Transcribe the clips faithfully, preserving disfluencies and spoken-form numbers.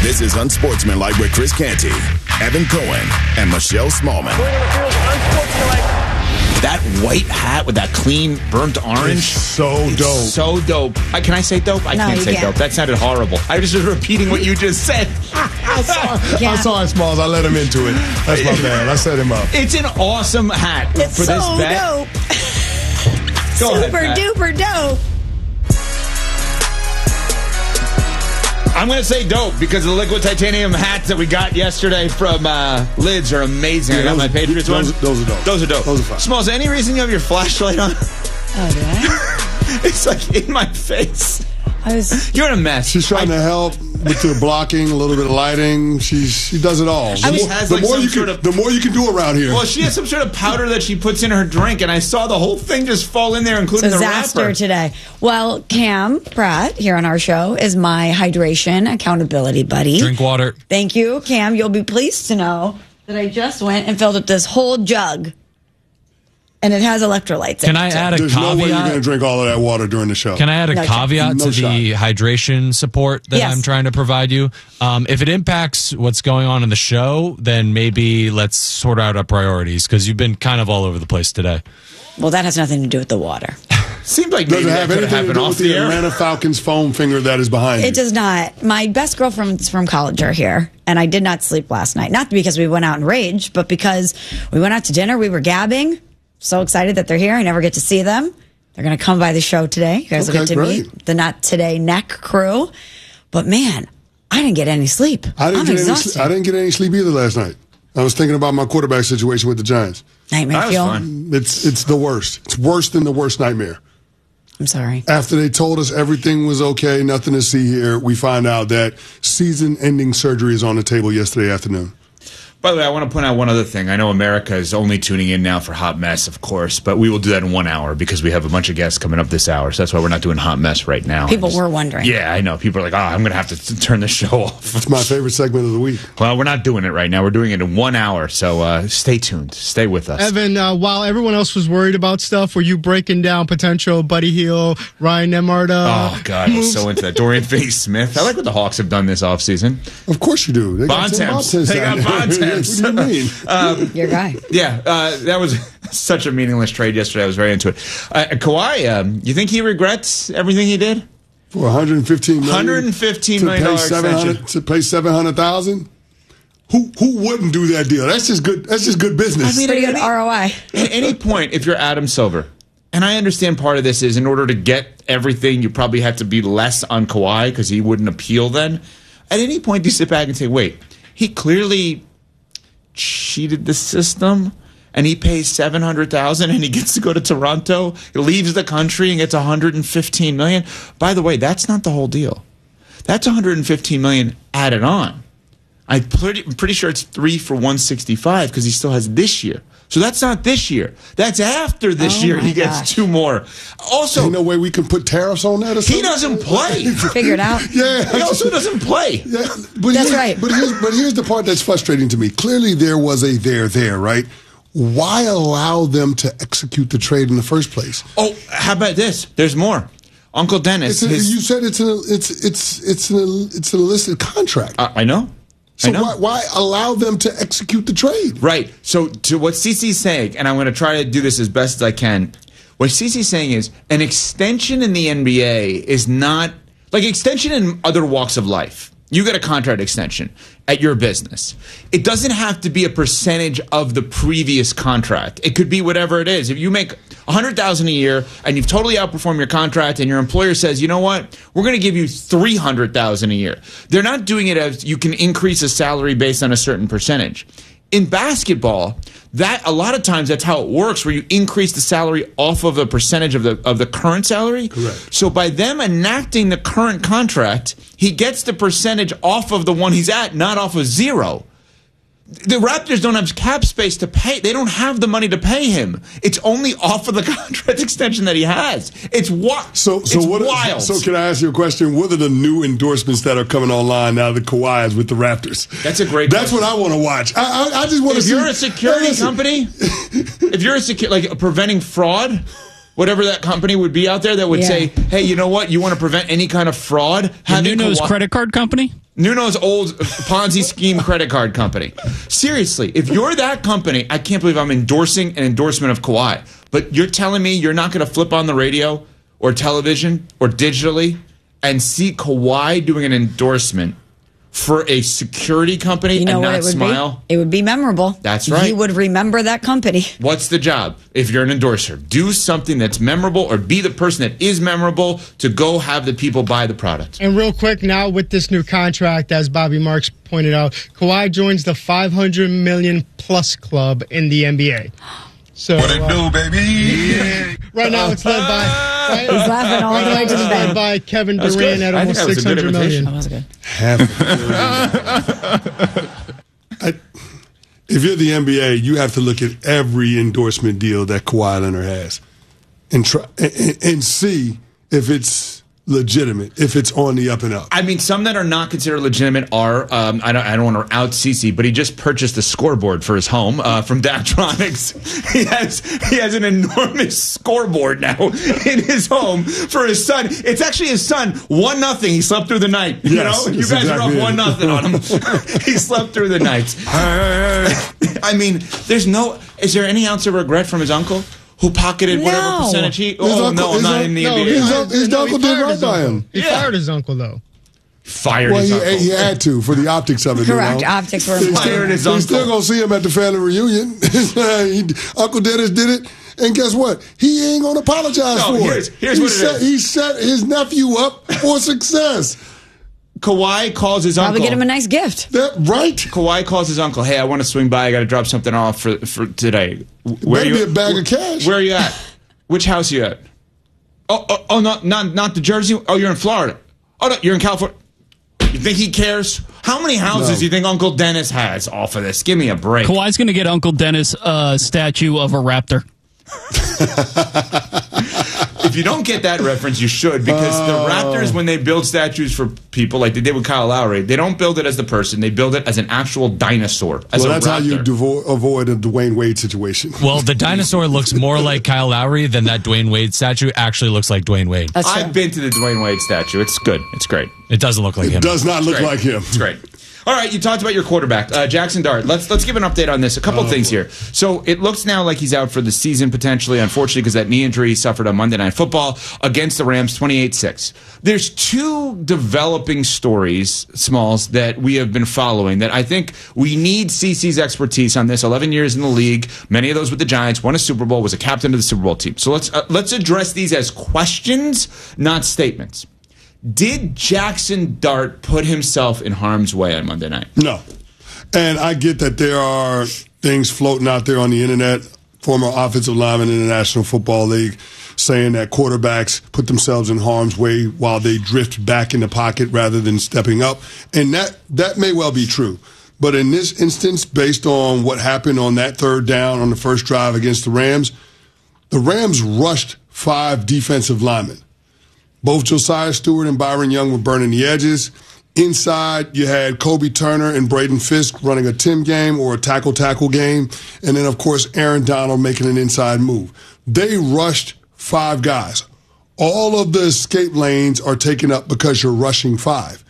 This is Unsportsmanlike with Chris Canty, Evan Cohen, and Michelle Smallman. That white hat with that clean burnt orange. It's so it's dope. So dope. I, can I say dope? I No, can't you say can't. dope. That sounded horrible. I was just repeating what you just said. I'm sorry, Yeah. I'm sorry, Smalls. I let him into it. That's my bad. I set him up. It's an awesome hat It's for so this bet. dope. Go ahead, Super Pat. duper dope. I'm going to say dope because the liquid titanium hats that we got yesterday from uh, Lids are amazing. Yeah, I got those my are- Patriots those- one. those are dope. Those are dope. Those are fine. Smalls, any reason you have your flashlight on? Oh, did I? It's like in my face. I was. You're in a mess. She's trying I- to help with the blocking, a little bit of lighting. She's she does it all. The I was- more, has the like more some you can, sort of- the more you can do around here. Well, she has some sort of powder that she puts in her drink, and I saw the whole thing just fall in there, including the Disaster wrapper. today. Well, Cam Pratt here on our show is my hydration accountability buddy. Drink water. Thank you, Cam. You'll be pleased to know that I just went and filled up this whole jug, and it has electrolytes Can in I it. add a There's no way you're going to caveat? drink all of that water during the show. Can I add a No caveat No to the hydration support that Yes. I'm trying to provide you? Um, if it impacts what's going on in the show, then maybe let's sort out our priorities because you've been kind of all over the place today. Well, that has nothing to do with the water. Seemed like Does maybe it that have could have anything to happened do off with the the air. Atlanta Falcons foam finger that is behind you? It does not. My best girlfriends from college are here, and I did not sleep last night. Not because we went out and raged, but because we went out to dinner. We were gabbing. So excited that they're here. I never get to see them. They're going to come by the show today. You guys will Okay, get to great. meet the Not Today Neck crew. But man, I didn't get any sleep. I didn't I'm get any. exhausted. sl- I didn't get any sleep either last night. I was thinking about my quarterback situation with the Giants. Nightmare That was fuel. fun. It's it's the worst. It's worse than the worst nightmare. I'm sorry. After they told us everything was okay, nothing to see here, we find out that season-ending surgery is on the table yesterday afternoon. By the way, I want to point out one other thing. I know America is only tuning in now for Hot Mess, of course, but we will do that in one hour because we have a bunch of guests coming up this hour. So that's why we're not doing Hot Mess right now. People I just- were wondering. Yeah, I know. People are like, oh, I'm going to have to t- turn the show off. It's my favorite segment of the week. Well, we're not doing it right now. We're doing it in one hour. So uh, stay tuned. Stay with us. Evan, uh, while everyone else was worried about stuff, were you breaking down potential Buddy Hield, Ryan Nembhard? Uh, Oh, God, I was so into that. Dorian Finney-Smith. I like what the Hawks have done this offseason. Of course you do. They got Bontemps. Tim Bontemps They down got there. Bontemps. What do you mean? Your guy. Yeah, uh, that was such a meaningless trade yesterday. I was very into it. Uh, Kawhi, um, you think he regrets everything he did? For one hundred fifteen million dollars. one hundred fifteen to million pay dollars seven hundred extension. to pay seven hundred thousand. Who who wouldn't do that deal? That's just good. That's just good business. I mean, Pretty at good any- R O I. At any point, if you're Adam Silver, and I understand part of this is in order to get everything, you probably have to be less on Kawhi because he wouldn't appeal then. At any point, you sit back and say, wait, he clearly cheated the system and he pays seven hundred thousand dollars and he gets to go to Toronto, leaves the country and gets one hundred fifteen million dollars. By the way, that's not the whole deal. That's one hundred fifteen million dollars added on. I'm pretty, I'm pretty sure it's three for one sixty-five because he still has this year. So that's not this year. That's after this Oh year. my He gets gosh. two more. Also, Ain't no way we can put tariffs on that or something? he doesn't play. Figure it out. Yeah. He also doesn't play. Yeah, but That's here's, right. But here's, but here's the part that's frustrating to me. Clearly, there was a there there, right? Why allow them to execute the trade in the first place? Oh, how about this? There's more. Uncle Dennis. It's a, his- you said it's a it's it's it's an it's an illicit contract. I I know. so I know. why why allow them to execute the trade? Right. So to what Cece's saying, and I'm going to try to do this as best as I can. What Cece's saying is an extension in the N B A is not like extension in other walks of life. You get a contract extension at your business. It doesn't have to be a percentage of the previous contract. It could be whatever it is. If you make one hundred thousand dollars a year and you've totally outperformed your contract and your employer says, you know what, we're going to give you three hundred thousand dollars a year. They're not doing it as you can increase a salary based on a certain percentage. In basketball, that a lot of times that's how it works, where you increase the salary off of a percentage of the of the current salary. Correct. So by them enacting the current contract, he gets the percentage off of the one he's at, not off of zero. The Raptors don't have cap space to pay. They don't have the money to pay him. It's only off of the contract extension that he has. It's what? So so it's what? wild. So can I ask you a question? What are the new endorsements that are coming online now that Kawhi is with the Raptors? That's a great That's question. what I want to watch. I I, I just want to If see. you're a security Hey, listen. company, if you're a secu- like preventing fraud, whatever that company would be out there that would Yeah. say, hey, you know what? You want to prevent any kind of fraud? Having Nuno's Kawhi- credit card company? Nuno's old Ponzi scheme credit card company. Seriously, if you're that company, I can't believe I'm endorsing an endorsement of Kawhi. But you're telling me you're not going to flip on the radio or television or digitally and see Kawhi doing an endorsement for a security company You know and what not it would smile? be? It would be memorable. That's right. You would remember that company. What's the job if you're an endorser? Do something that's memorable or be the person that is memorable to go have the people buy the product. And real quick, now with this new contract, as Bobby Marks pointed out, Kawhi joins the five hundred million plus club in the N B A. So, What it uh, do, baby? yeah. Right now it's led by. Right, He's laughing all right the now way to it's the led bank. by Kevin That was Durant good. at I think almost that was a six good hundred million. That was good. Half a billion. I, if you're the N B A, you have to look at every endorsement deal that Kawhi Leonard has and try and, and see if it's legitimate, if it's on the up and up. I mean, some that are not considered legitimate are, um, I don't, I don't want to out Cece, but he just purchased a scoreboard for his home uh, from Daktronics. He has he has an enormous scoreboard now in his home for his son. It's actually his son. One nothing. He slept through the night. You Yes, know, you that's guys are exactly up one it. nothing on him. He slept through the nights. I mean, there's no. Is there any ounce of regret from his uncle? Who pocketed whatever No. percentage he? His Oh uncle- no, I'm his not un- in the No, N B A. his he- un- his no, uncle he did fired right his by uncle. him. He Yeah. fired his uncle, though. Fired Well, his he, uncle. he had to for the optics of it. Correct. You know? Optics were He's important. Fired his still, he's still uncle. gonna see him at the family reunion. He- Uncle Dennis did it, and guess what? He ain't gonna apologize No, for here's- it. here's he what it set, is. He set his nephew up for success. Kawhi calls his Probably uncle. get him a nice gift. That right? Kawhi calls his uncle. Hey, I want to swing by. I got to drop something off for for today. Where Better be a bag of cash. Where are you at? Which house you at? Oh, oh, oh, not not not the Jersey. Oh, you're in Florida. Oh, no, you're in California. You think he cares? How many houses No. do you think Uncle Dennis has off of this? Give me a break. Kawhi's going to get Uncle Dennis a statue of a raptor. If you don't get that reference, you should, because the Raptors, when they build statues for people like they did with Kyle Lowry, they don't build it as the person. They build it as an actual dinosaur. As Well, a that's how you raptor. devo- avoid a Dwayne Wade situation. Well, the dinosaur looks more like Kyle Lowry than that Dwayne Wade statue actually looks like Dwayne Wade. That's true. I've been to the Dwayne Wade statue. It's good. It's great. It doesn't look like him. It does not look Great. like him. It's great. All right, you talked about your quarterback, uh, Jackson Dart. Let's let's give an update on this. A couple Oh, things here. So it looks now like he's out for the season potentially, unfortunately, because that knee injury he suffered on Monday Night Football against the Rams, twenty-eight six. There's two developing stories, Smalls, that we have been following that I think we need C C's expertise on this. eleven years in the league, many of those with the Giants, won a Super Bowl, was a captain of the Super Bowl team. So let's uh, let's address these as questions, not statements. Did Jackson Dart put himself in harm's way on Monday night? No. And I get that there are things floating out there on the internet, former offensive linemen in the National Football League, saying that quarterbacks put themselves in harm's way while they drift back in the pocket rather than stepping up. And that, that may well be true. But in this instance, based on what happened on that third down on the first drive against the Rams, the Rams rushed five defensive linemen. Both Josiah Stewart and Byron Young were burning the edges. Inside, you had Kobe Turner and Braden Fisk running a Tim game or a tackle-tackle game. And then, of course, Aaron Donald making an inside move. They rushed five guys. All of the escape lanes are taken up because you're rushing five.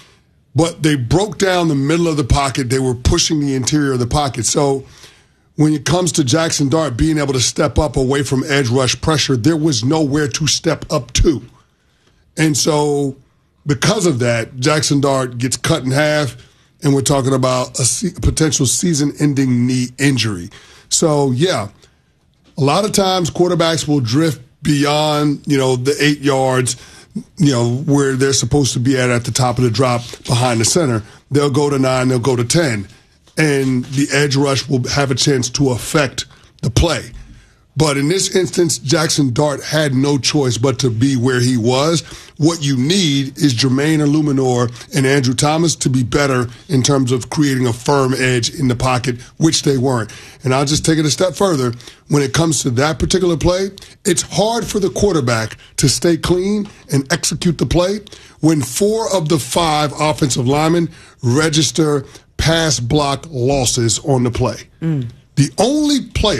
But they broke down the middle of the pocket. They were pushing the interior of the pocket. So when it comes to Jackson Dart being able to step up away from edge rush pressure, there was nowhere to step up to. And so because of that, Jackson Dart gets cut in half, and we're talking about a se- potential season-ending knee injury. So, yeah, a lot of times quarterbacks will drift beyond, you know, the eight yards, you know, where they're supposed to be at at the top of the drop behind the center. They'll go to nine, they'll go to ten, and the edge rush will have a chance to affect the play. But in this instance, Jackson Dart had no choice but to be where he was. What you need is Jermaine Illuminor and Andrew Thomas to be better in terms of creating a firm edge in the pocket, which they weren't. And I'll just take it a step further. When it comes to that particular play, it's hard for the quarterback to stay clean and execute the play when four of the five offensive linemen register pass block losses on the play. Mm. The only player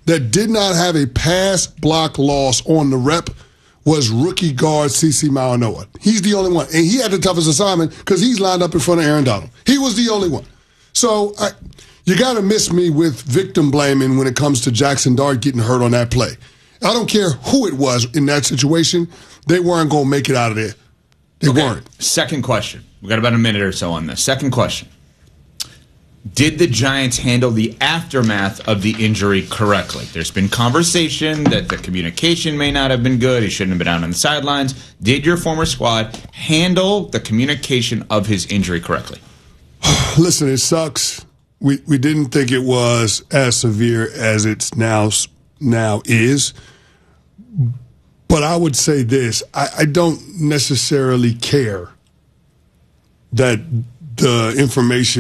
that did not have a pass block loss on the rep was rookie guard C C Mauanoa. He's the only one. And he had the toughest assignment because he's lined up in front of Aaron Donald. He was the only one. So I, you got to miss me with victim blaming when it comes to Jackson Dart getting hurt on that play. I don't care who it was in that situation. They weren't going to make it out of there. They okay. weren't. Second question. We got about a minute or so on this. Second question. Did the Giants handle the aftermath of the injury correctly? There's been conversation that the communication may not have been good. He shouldn't have been out on the sidelines. Did your former squad handle the communication of his injury correctly? Listen, it sucks. We we didn't think it was as severe as it's now now is. But I would say this. I, I don't necessarily care that the information